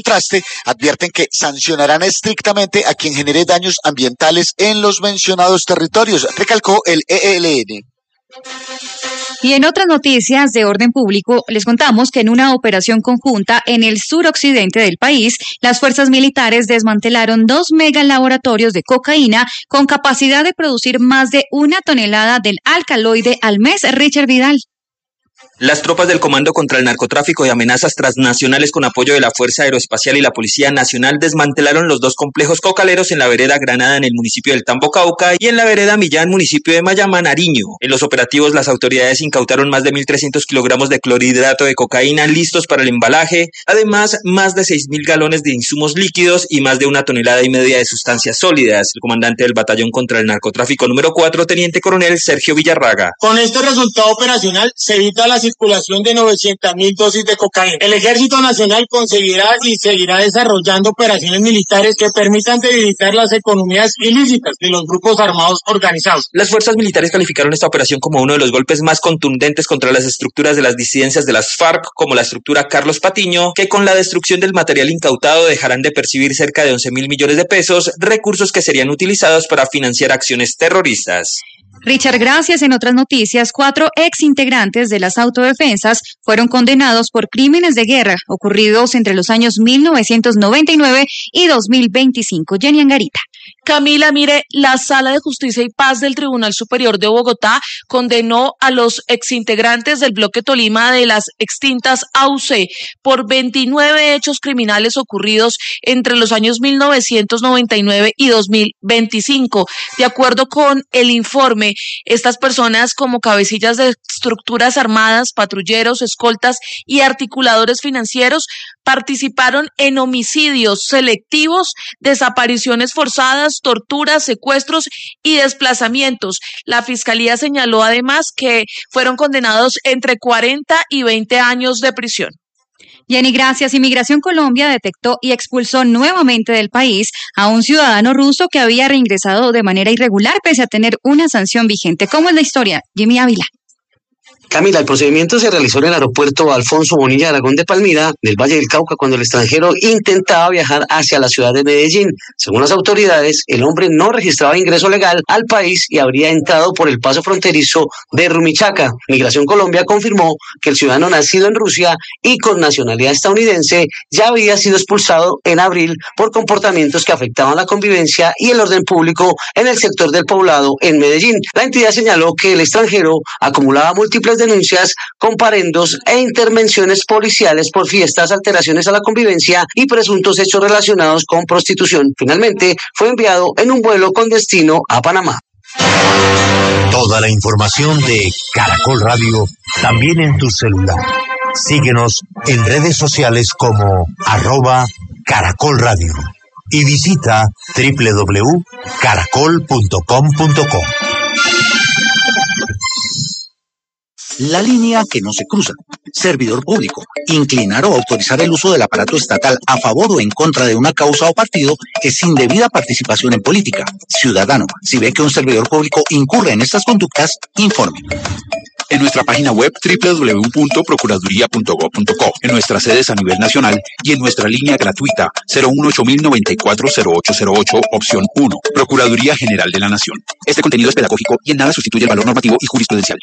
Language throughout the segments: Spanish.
contraste, advierten que sancionarán estrictamente a quien genere daños ambientales en los mencionados territorios, recalcó el ELN. Y en otras noticias de orden público, les contamos que en una operación conjunta en el suroccidente del país, las fuerzas militares desmantelaron 2 megalaboratorios de cocaína con capacidad de producir más de 1 tonelada del alcaloide al mes. Richard Vidal. Las tropas del Comando contra el Narcotráfico y Amenazas Transnacionales, con apoyo de la Fuerza Aeroespacial y la Policía Nacional, desmantelaron los 2 complejos cocaleros en la vereda Granada, en el municipio del Tambo, Cauca, y en la vereda Millán, municipio de Mayamá, Nariño. En los operativos, las autoridades incautaron más de 1.300 kilogramos de clorhidrato de cocaína listos para el embalaje, además más de 6.000 galones de insumos líquidos y más de 1,5 toneladas de sustancias sólidas. El comandante del Batallón contra el Narcotráfico número 4, Teniente Coronel Sergio Villarraga. Con este resultado operacional se evita la circulación de 900.000 dosis de cocaína. El Ejército Nacional conseguirá y seguirá desarrollando operaciones militares que permitan debilitar las economías ilícitas de los grupos armados organizados. Las fuerzas militares calificaron esta operación como uno de los golpes más contundentes contra las estructuras de las disidencias de las FARC, como la estructura Carlos Patiño, que con la destrucción del material incautado dejarán de percibir cerca de 11.000 millones de pesos, recursos que serían utilizados para financiar acciones terroristas. Richard, gracias. En otras noticias, 4 exintegrantes de las autodefensas fueron condenados por crímenes de guerra ocurridos entre los años 1999 y 2025. Jenny Angarita. Camila, mire, la Sala de Justicia y Paz del Tribunal Superior de Bogotá condenó a los exintegrantes del Bloque Tolima de las extintas AUC por 29 hechos criminales ocurridos entre los años 1999 y 2025. De acuerdo con el informe, estas personas, como cabecillas de estructuras armadas, patrulleros, escoltas y articuladores financieros, participaron en homicidios selectivos, desapariciones forzadas, torturas, secuestros y desplazamientos. La Fiscalía señaló además que fueron condenados entre 40 y 20 años de prisión. Jenny, gracias. Inmigración Colombia detectó y expulsó nuevamente del país a un ciudadano ruso que había reingresado de manera irregular pese a tener una sanción vigente. ¿Cómo es la historia? Jimmy Ávila. Camila, el procedimiento se realizó en el aeropuerto Alfonso Bonilla Aragón de Palmira, del Valle del Cauca, cuando el extranjero intentaba viajar hacia la ciudad de Medellín. Según las autoridades, el hombre no registraba ingreso legal al país y habría entrado por el paso fronterizo de Rumichaca. Migración Colombia confirmó que el ciudadano nacido en Rusia y con nacionalidad estadounidense ya había sido expulsado en abril por comportamientos que afectaban la convivencia y el orden público en el sector del Poblado en Medellín. La entidad señaló que el extranjero acumulaba múltiples denuncias, comparendos e intervenciones policiales por fiestas, alteraciones a la convivencia y presuntos hechos relacionados con prostitución. Finalmente, fue enviado en un vuelo con destino a Panamá. Toda la información de Caracol Radio también en tu celular. Síguenos en redes sociales como @Caracol Radio y visita www.caracol.com.co. La línea que no se cruza. Servidor público. Inclinar o autorizar el uso del aparato estatal a favor o en contra de una causa o partido es indebida participación en política. Ciudadano, si ve que un servidor público incurre en estas conductas, informe. En nuestra página web www.procuraduría.gov.co, en nuestras sedes a nivel nacional y en nuestra línea gratuita 018-094-0808, opción 1, Procuraduría General de la Nación. Este contenido es pedagógico y en nada sustituye el valor normativo y jurisprudencial.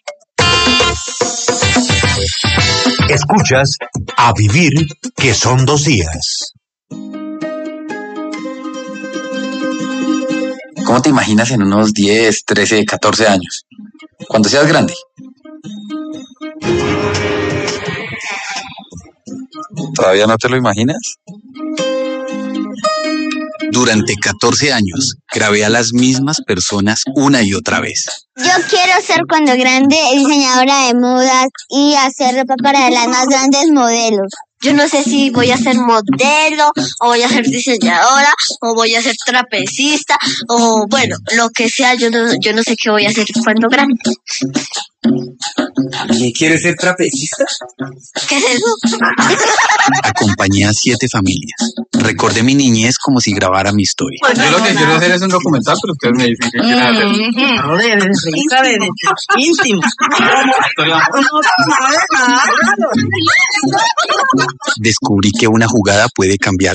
Escuchas A Vivir, que son 2 días. ¿Cómo te imaginas en unos 10, 13, 14 años? Cuando seas grande. ¿Todavía no te lo imaginas? Durante 14 años, grabé a las mismas personas una y otra vez. Yo quiero ser cuando grande diseñadora de modas y hacer ropa para las más grandes modelos. Yo no sé si voy a ser modelo, o voy a ser diseñadora, o voy a ser trapecista, o bueno, lo que sea, yo no sé qué voy a hacer cuando grande. ¿Y quieres ser trapecista? ¿Qué es eso? Acompañé a 7 familias. Recordé mi niñez como si grabara mi historia. Yo lo que quiero hacer es un documental, pero ustedes me dicen que quieren hacer. Íntimo. Descubrí que una jugada puede cambiar